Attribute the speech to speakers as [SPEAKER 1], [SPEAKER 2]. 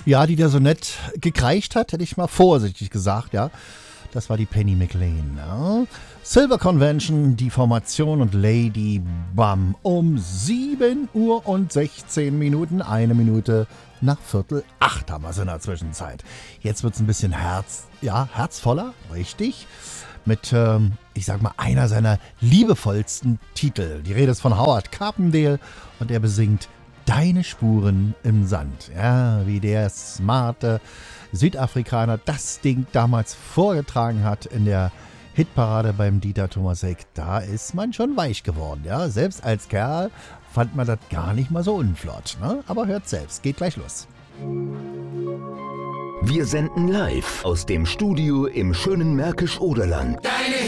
[SPEAKER 1] Ja, die da so nett gekreicht hat, hätte ich mal vorsichtig gesagt, ja. Das war die Penny McLean. Ja. Silver Convention, die Formation und Lady Bam um 7 Uhr und 16 Minuten, 1 Minute nach 7:45 haben wir es in der Zwischenzeit. Jetzt wird es ein bisschen herzvoller, richtig. Mit, ich sag mal, einer seiner liebevollsten Titel. Die Rede ist von Howard Carpendale und er besingt Deine Spuren im Sand. Ja, wie der smarte Südafrikaner das Ding damals vorgetragen hat in der Hitparade beim Dieter Thomas Heck. Da ist man schon weich geworden. Ja, selbst als Kerl fand man das gar nicht mal so unflott. Ne? Aber hört selbst, geht gleich los.
[SPEAKER 2] Wir senden live aus dem Studio im schönen Märkisch-Oderland.